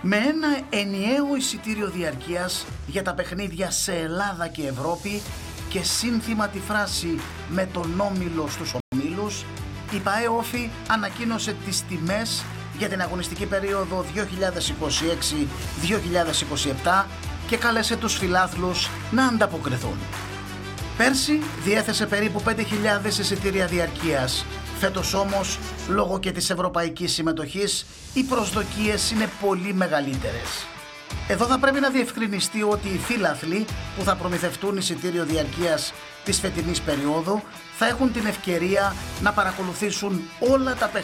Με ένα ενιαίο εισιτήριο διαρκείας για τα παιχνίδια σε Ελλάδα και Ευρώπη και σύνθημα τη φράση «με τον όμιλο στους ομίλους», η ΠΑΕ Όφη ανακοίνωσε τις τιμές για την αγωνιστική περίοδο 2026-2027 και κάλεσε τους φιλάθλους να ανταποκριθούν. Πέρσι διέθεσε περίπου 5.000 εισιτήρια διαρκείας. Φέτος όμως, λόγω και της ευρωπαϊκής συμμετοχής, οι προσδοκίες είναι πολύ μεγαλύτερες. Εδώ θα πρέπει να διευκρινιστεί ότι οι φίλαθλοι που θα προμηθευτούν εισιτήριο διαρκείας της φετινής περίοδου θα έχουν την ευκαιρία να παρακολουθήσουν όλα τα παιχνίδια